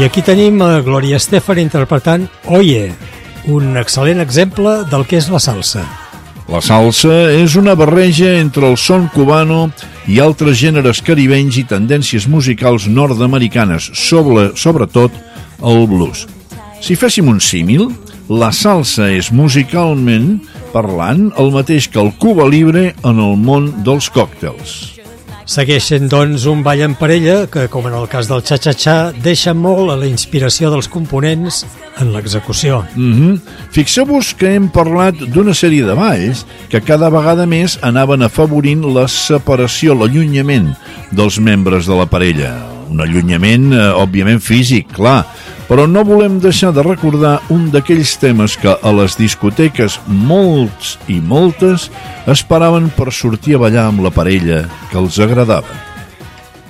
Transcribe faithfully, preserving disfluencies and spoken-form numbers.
I aquí tenim a Gloria Estefan interpretant Oye, un excel·lent exemple del que és la salsa. La salsa és una barreja entre el son cubano i altres gèneres caribenys i tendències musicals nord-americanes, sobre, sobretot el blues. Si féssim un símil, la salsa és musicalment parlant el mateix que el Cuba Libre en el món dels còctels. Segueix sent, doncs, un ball en parella que, com en el cas del xa-xa-xa, deixa molt a la inspiració dels components en l'execució. Mm-hmm. Fixeu-vos que hem parlat d'una sèrie de balls que cada vegada més anaven afavorint la separació, l'allunyament dels membres de la parella. Un allunyament, eh, òbviament, físic, clar, però no volem deixar de recordar un d'aquells temes que a les discoteques molts i moltes esperaven per sortir a ballar amb la parella que els agradava.